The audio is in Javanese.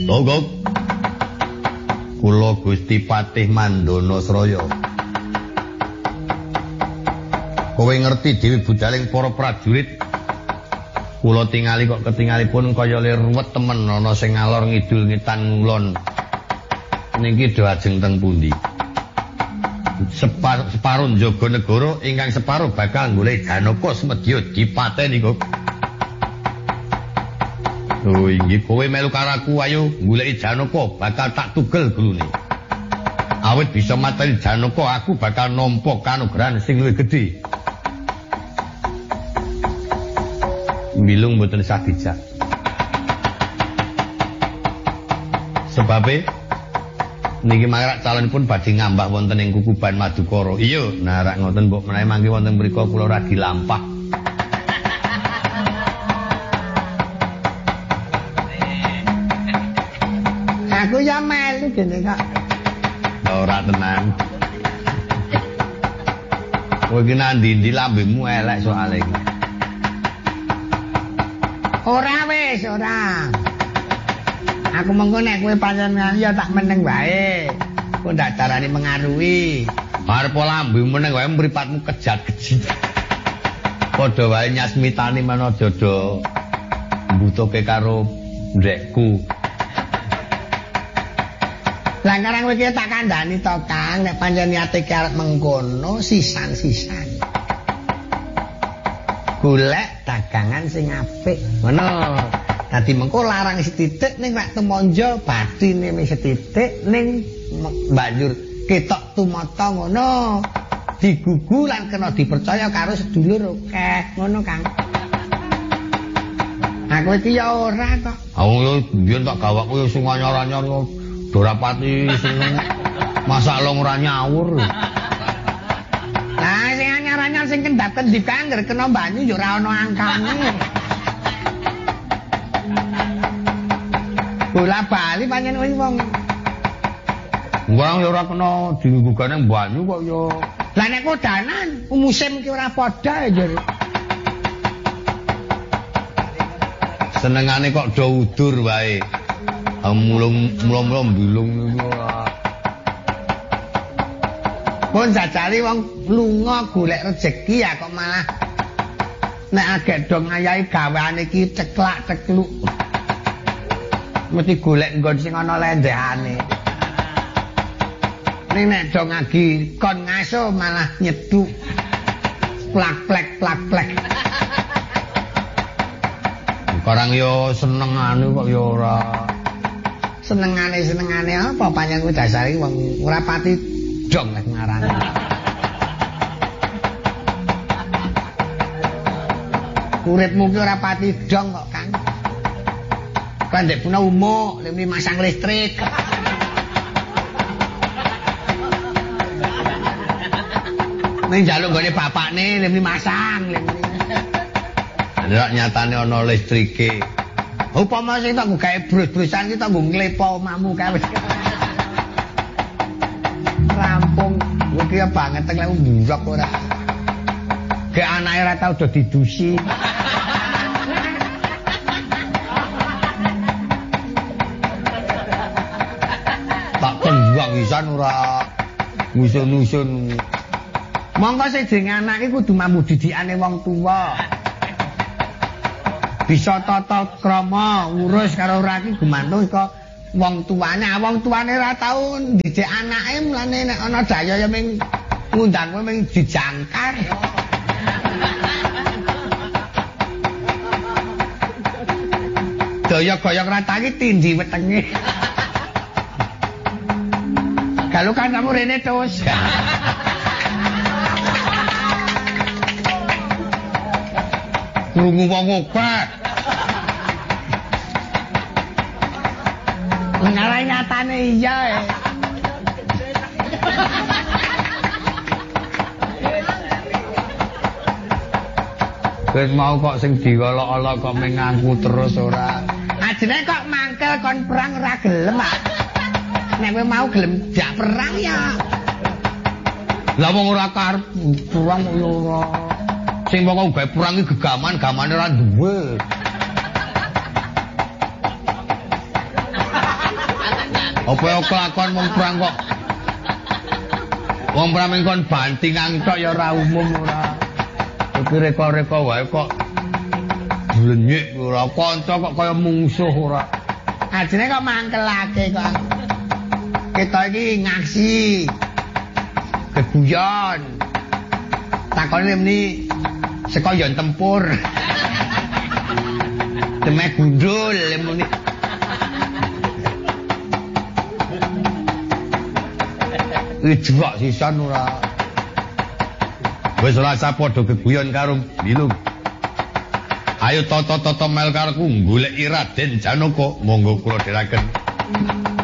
Togok. Kula Gusti Patih Mandana Sraya. Kowe ngerti dhewe budaling para prajurit. Kula tingali kok ketingalipun kaya ruwet temen ana sing ngalor ngidul ngitan ngulon. Niki do ajeng teng pundi? Separuh njaga negara ingkang separuh bakal golek Janaka semedya dipateni kok. Oh inggih kowe melu karo aku ayo goleki Janaka bakal tak tugel glune. Awit bisa mateni Janaka aku bakal nampa kanugrahan sing luwih gedhe. Milung mboten sah dijak. Sebabe niki mangrak calonipun badhe ngambah wonten ing Kukuban Madukara. Iya, nah rak ngoten mbok menawi mangke wonten mriku kula radi lampah. Aku ya melu gene kok. Ora tenan. Kowe iki nang ndi lambemu elek soalé. Ora wis, ora. Aku mengko nek kowe pancen ya tak meneng wae. Kok ndak darani mengaruhi. Arep lambemu meneng wae mripatmu kejat-kejit. Padha wae nyasmitani mana dodo mbutuhke karo ndekku. Lah karang kowe iki tak kandhani to, Kang, nek pancen niate ki arep mengkono sisan-sisan. Golek dagangan sing apik. Ngono. Dadi mengko larang setitik ning nek tumonjo bathine wis setitik ning banjur ketok tumata ngono. Digugu lan kena dipercaya karo sedulur akeh. Ngono, Kang. Aku iki ya ora kok. Aku yo biyen tak gawakku yo sing anyar-anyar dorapati sing masak long ora nyawur. Lah sing anyar-anyar sing kendap-kendip kangger kena banyu yo ora ana angkane. Bola bali pancen wong. Wong yo ora kena digugane banyu kok yo. Lah nek kodanan musim ki ora padha ya. Senengane kok do udur wae. Mulung-mulung bilung niku ora. Pun jajali wong lunga golek rejeki ya kok malah nek agek dong ngayahi gaweane iki ceklak-cekluk. Mesti golek nggon sing ana lendehane. Ning nek dong agi kon ngaso malah nyeduk. Plak-plek. Karang yo senengane kok yo ora. Senengane apa panjang kuwi dasare wong ora pati dong nek ngarani. Uripmu ki ora pati dong kok, Kang. Kan ndek puna umuk, lemri masang listrik. Ning njaluk gone bapakne lemri masang, lemri. Nek nyatane ana listrike. Upama sing tak gawe brus-brusan ki tak nggo nglepo omahmu kae wis. Rampung. Kowe ki banget lek mburok ora. Ge anake ora tau do didusi. Tak tembuang pisan ora ngusun-ngusun. Monggo sing jenenge anak iki kudu mampu didikane wong tuwa. Bisa tata krama ngurus karo ora ki gumantung kok wong tuane. Wong tuane ora tau ndidik anake mlane nek ana daya ya ming ngundang kowe ming dijangkar. Daya goyong rataki tindi wetenge. Kalau kan kamu rene terus. Krungu wong obat. Ngarai nyatane iya Wis mau kok sing diolok-olok kok mengaku terus ora. Ajene kok mangkel kon perang ora gelem ah. Nek kowe mau gelem jak perang ya. Lah wong ora karep perang kok ya ora. Sing wong gawe perang iki gegaman-gamane ora duwe. Apa ya kelakuan wong perang kok. Wong perang mengkon bantingan tok ya ora umum ora. Iki reka-reka wae kok blenyek ora kanca kok kaya mungsuh ora. Ajene kok mangkelake kok. Kita iki ngaksi. Keguyon. Takone meni saka yon tempur. Demek gundul muni. Ijwak sisan ora. Wis ora usah padha geguyon karo Bilung. Ayo tata-tata mel karo goleki Raden Janaka, monggo kula dherekaken.